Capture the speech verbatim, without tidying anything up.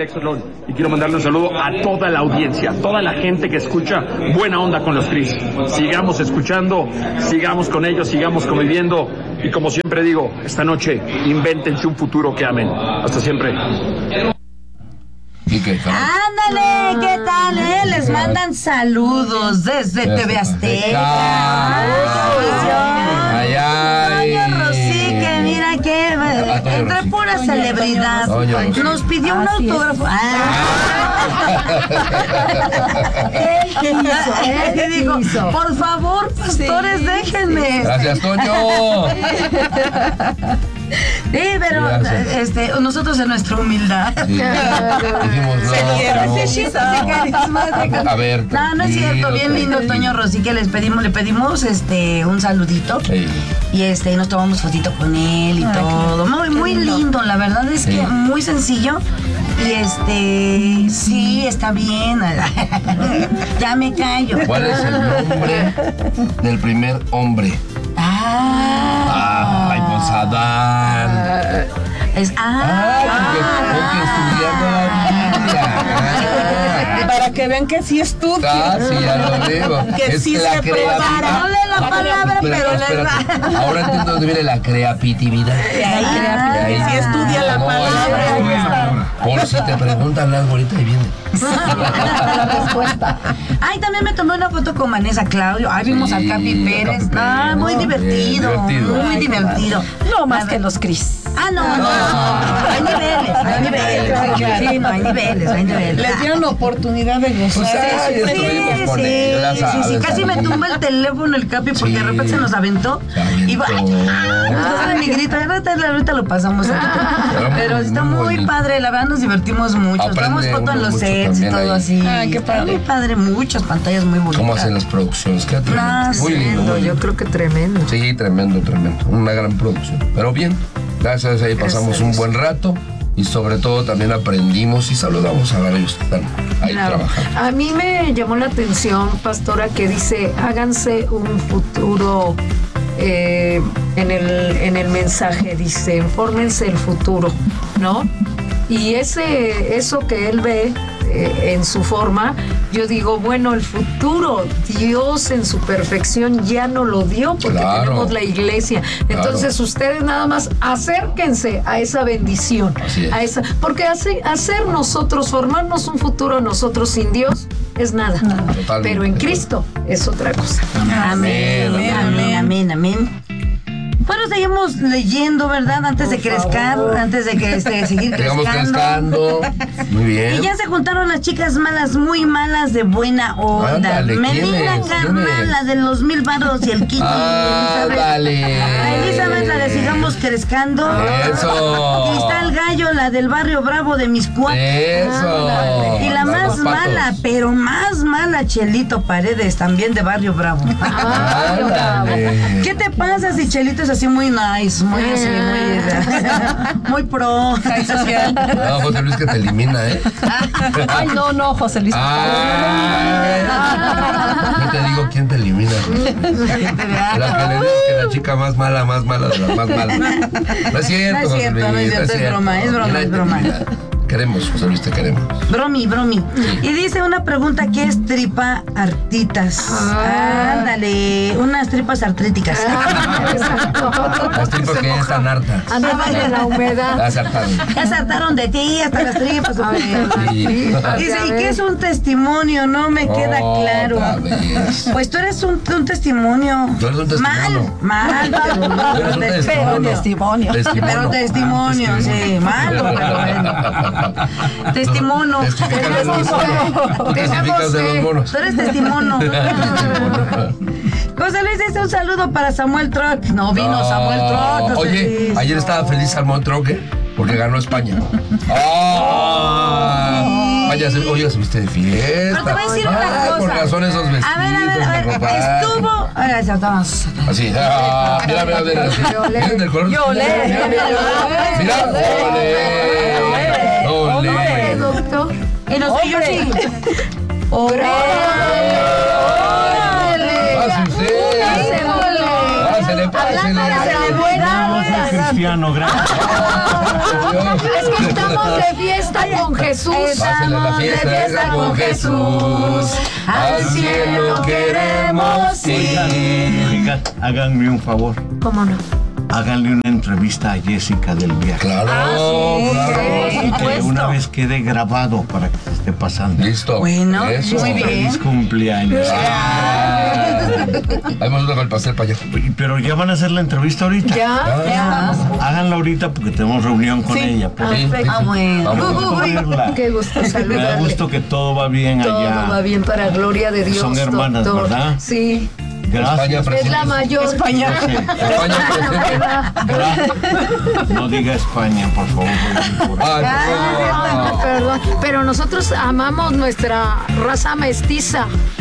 Lexolón y quiero mandarle un saludo a toda la audiencia, a toda la gente que escucha Buena Onda con los Cris. Sigamos escuchando, sigamos con ellos, sigamos conviviendo y como siempre digo, esta noche invéntense un futuro que amen. Hasta siempre. ¿Y qué tal? Ándale, ¿qué tal, eh? Les mandan saludos desde T V Azteca. Ay, ay. Toño Rosique, mira que entre pura celebridad. Nos pidió un autógrafo. ¿Qué dijo? Por favor, pastores, déjenme. Gracias, Toño. Sí, pero este, nosotros en nuestra humildad. Sí. Dijimos, no, a ver. No, no es cierto, bien lindo Toño Rosique, les pedimos, le pedimos este un saludito. Sí. Y este, nos tomamos fotito con él y Ay, todo. Muy, muy lindo, la verdad es sí. que muy sencillo. Y este, sí, está bien. Ya me callo. ¿Cuál es el nombre del primer hombre? Ah. Ay, pues Adán. Es ah. Ay, porque, porque estudiando la Biblia. Para que vean que sí estudia. Ah, sí, ya lo digo. Que es sí la se prepara. No lee la palabra, pero, pero le da. Ahora entiendo dónde viene la creatividad. Ah, que sí estudia la no, palabra. Por si te preguntan algo, ahorita ahí viene. La respuesta. Ay, también me tomé una foto con Vanessa Claudio. Ay, vimos sí, al Capi Pérez. Ah, muy divertido. divertido. Muy divertido. No más que los Cris. Ah, no, no, no. Hay niveles, hay niveles. Sí, no, hay niveles, hay niveles. Les dieron la oportunidad de gozar. Sí, sí, sí, sí, sí, sí. Casi me tumba el teléfono el Capi porque de repente se nos aventó. Y va, ay, mi grito, ahorita lo pasamos. Pero está muy padre, la verdad nos divertimos mucho. Tomamos fotos en los sets y todo así. Ah, qué padre. Muy padre, muchas pantallas muy bonitas. ¿Cómo hacen las producciones? Qué tremendo. Muy lindo, yo creo que tremendo. Sí, tremendo, tremendo. Una gran producción. Pero bien, gracias, ahí pasamos un buen rato y sobre todo también aprendimos y saludamos a varios que están ahí claro. trabajando. A mí me llamó la atención, pastora, que dice, háganse un futuro eh, en, el, en el mensaje, dice, fórmense el futuro, ¿no? Y ese, eso que él ve eh, en su forma, yo digo, bueno, el futuro, Dios en su perfección ya no lo dio porque claro. tenemos la iglesia. Entonces claro. ustedes nada más acérquense a esa bendición, a esa, porque hace, hacer nosotros, formarnos un futuro nosotros sin Dios es nada. No, pero en Cristo es otra cosa. Amén, amén, amén, amén, amén. Bueno, seguimos leyendo, ¿verdad? Antes Por de crezcar, favor. antes de que este, seguir Sigamos crezcando. Muy bien. Y ya se juntaron las chicas malas, muy malas de buena onda. Ándale, Melina Carnal, la de los mil varos y el Kiki. Ah, dale. Elizabeth, la de Sigamos Crezcando. Eso. Cristal Gallo, la del barrio Bravo de Miscuac. Eso. Y la más mala, pero más mala, Chelito Paredes, también de barrio Bravo. Ah, ¿Qué te pasa si Chelito es así muy nice, muy así, muy, muy pro? No, José Luis que te elimina, ¿eh? Ay, no, no, José Luis. Ay, yo te digo quién te elimina. La que le dices que la chica más mala, más mala de las más malas. No es cierto, no es cierto, no es cierto, es broma, es broma, es broma. Queremos, José Luis, te queremos. Bromi, bromi. Sí. Y dice una pregunta, ¿qué es tripa artitas? Ah. Ándale, unas tripas artríticas. Ah, las tripas que ya están hartas. Andaban en la humedad. Las hartaron. Ya se hartaron de ti hasta las tripas. Sí. Dice, ¿y qué es un testimonio? No me queda oh, claro. Pues tú eres un, un testimonio. Tú eres un testimonio. Mal, mal, pero, pero testimonio. testimonio. Testimonio. Pero testimonio, ah, sí, malo, pero bueno. Testimonio. Testificas de los monos. Testificas de los monos. Tú eres testimonio. José Luis dice un saludo para Samuel Troc. No vino no. Samuel Troc. Oye, Luis, ayer no. estaba feliz Samuel Troc, ¿eh? Porque ganó España. ¡Oh! Vaya, oye, se viste de fiesta. Pero te voy a decir una cosa. Por razón esos vestidos. A ver, a ver, a ver. Estuvo. Ahora ya estamos. Así. Ah, mira, mira, mira. Miren del color. Yo le. Mira, mira. Ole. Ole. Doctor. Y los que yo sí. ¡Órale! ¡Pase usted! ¡Pásele, pásele! Hablando de buena. Yo soy cristiano, gracias. Es que estamos de fiesta con Jesús. Pásenle la fiesta, de fiesta con Jesús. Al cielo queremos ir. Oigan, háganme un favor. ¿Cómo no? Háganle una entrevista a Jessica del viaje. Claro, sí, claro. sí. Que supuesto. una vez quede grabado para que se esté pasando. Listo. Bueno, Eso. muy bien. Feliz cumpleaños. Ah. Ahí vamos a con el pastel para allá. Pero ya van a hacer la entrevista ahorita. Ya, ya. Háganla ahorita porque tenemos reunión con ella. por Sí, favor. sí, sí. Ah, bueno. Vamos. Gusto verla. Qué gusto Me da saludarle. gusto que todo va bien Todo allá. va bien para gloria de Dios. Son hermanas, doctor. ¿verdad? Sí. España Gracias. Es la mayor. España. Sí. España presente. Gra- No diga España, por favor. Ay, por favor. Perdón, pero nosotros amamos nuestra raza mestiza.